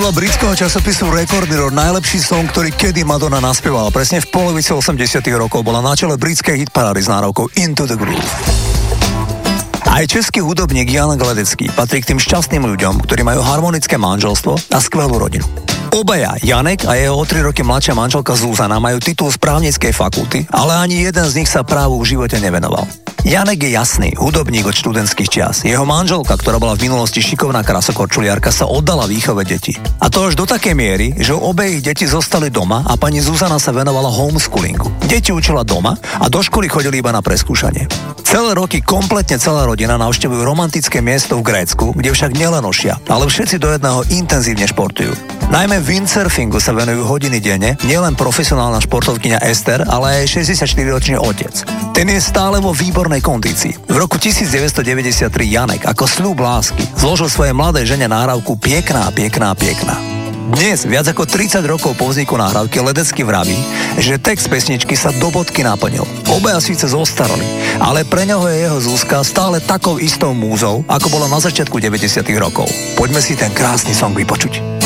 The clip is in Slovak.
Podľa britského časopisu Record Mirror najlepší song, ktorý kedy Madonna naspievala, presne v polovici 80 rokov, bola na čele britskej hitparády s náravkou Into the Groove. Aj český hudobník Jan Gledecký patrí k tým šťastným ľuďom, ktorí majú harmonické manželstvo a skvelú rodinu. Obaja, Janek a jeho o 3 roky mladšia manželka Zuzana, majú titul z právnickej fakulty, ale ani jeden z nich sa právu v živote nevenoval. Janek je jasný, hudobník od študentských čias. Jeho manželka, ktorá bola v minulosti šikovná krasokorčuliarka, sa oddala výchove detí. A to až do takej miery, že obe ich deti zostali doma a pani Zuzana sa venovala homeschoolingu. Deti učila doma a do školy chodili iba na preskúšanie. Celé roky kompletne celá rodina navštevujú romantické miesto v Grécku, kde však nielen nošia, ale všetci do jedného intenzívne športujú. Najmä windsurfingu sa venujú hodiny denne, nielen profesionálna športovkyňa Ester, ale aj 64-ročný otec. Ten je stále vo výbornej kondícii. V roku 1993 Janek ako sľub lásky zložil svojej mladej žene náhrávku Piekná, piekná, piekná. Dnes, viac ako 30 rokov po vzniku nahrávky, Ledecký vraví, že text pesničky sa do bodky naplnil. Obaja síce zostarali, ale pre ňoho je jeho Zuzka stále takou istou múzou, ako bola na začiatku 90 rokov. Poďme si ten krásny song vypočuť.